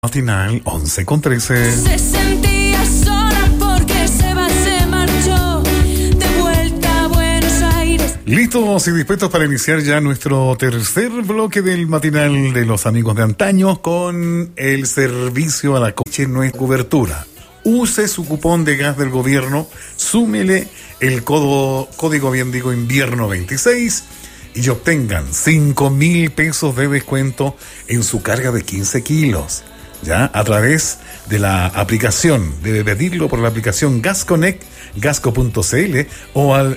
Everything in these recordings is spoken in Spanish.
Matinal 11:13. Se sentía sola porque se marchó de vuelta a Buenos Aires. Listos y dispuestos para iniciar ya nuestro tercer bloque del matinal de los amigos de antaño con el servicio a la coche en nuestra cobertura. Use su cupón de gas del gobierno, súmele el código bien digo invierno 26 y obtengan 5.000 pesos de descuento en su carga de 15 kilos. Ya, a través de la aplicación, debe pedirlo por la aplicación Gas Connect, gasco.cl o al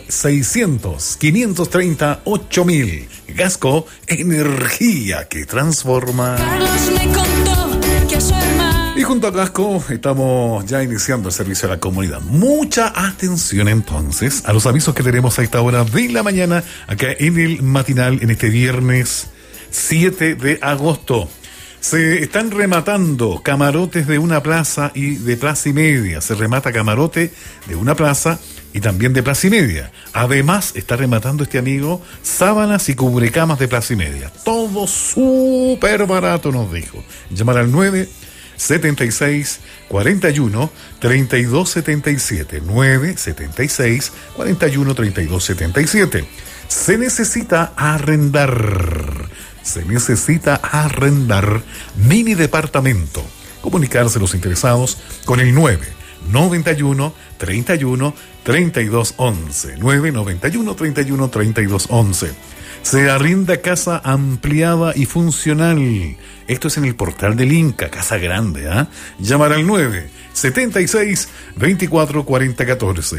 600-530-8000. Gasco, energía que transforma. Carlos me contó que a su hermano. Y junto a Gasco estamos ya iniciando el servicio a la comunidad. Mucha atención entonces a los avisos que tenemos a esta hora de la mañana, acá en el matinal, en este viernes 7 de agosto. Se están rematando camarotes de una plaza y de plaza y media. Se remata camarote de una plaza y también de plaza y media. Además, está rematando este amigo sábanas y cubrecamas de plaza y media. Todo súper barato, nos dijo. Llamar al 976-41-3277. 976-41-3277. Se necesita arrendar mini departamento. Comunicarse los interesados con el 991-31-3211. 991-31-3211. Se arrienda casa ampliada y funcional. Esto es en el portal del Inca, casa grande, ¿ah? Llamar al 976-24-4014.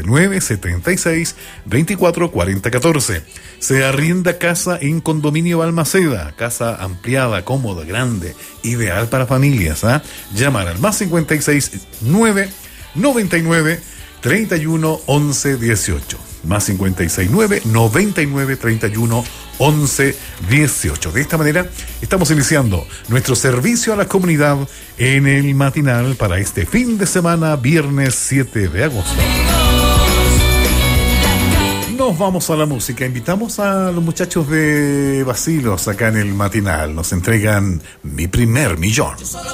976-24-4014. Se arrienda casa en condominio Balmaceda, casa ampliada, cómoda, grande, ideal para familias, ¿ah? Llamar al más 569-99-31-11-18. Más 569-99-31-11-18. De esta manera estamos iniciando nuestro servicio a la comunidad en el matinal para este fin de semana, viernes 7 de agosto. Nos vamos a la música. Invitamos a los muchachos de Bacilos acá en el matinal. Nos entregan Mi Primer Millón.